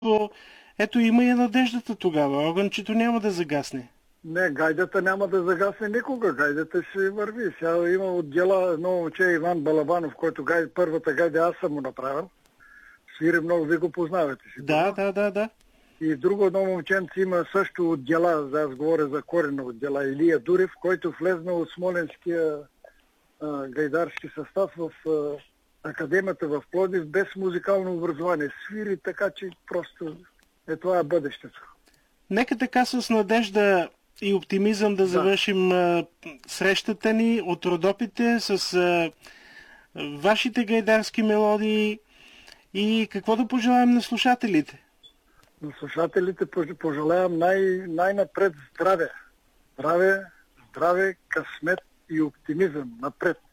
Ето има и надеждата тогава. Огънчето няма да загасне. Не, гайдата няма да загасне никога. Гайдата ще върви. Сега има отдела едно момче Иван Балабанов, който първата гайда аз съм му направил. Свири много, ви го познавате си. Да. И друго едно момченце има също отдела, аз говоря за корена отдела, Илия Дурев, който влезна от Смоленския гайдарски състав в академията в Пловдив без музикално образование. Свири така, че просто това е бъдещето. Нека така с надежда и оптимизъм да завършим срещата ни от Родопите с вашите гайдарски мелодии и какво да пожелаем на слушателите? На слушателите пожелавам най-напред здраве. Здраве, късмет и оптимизъм напред.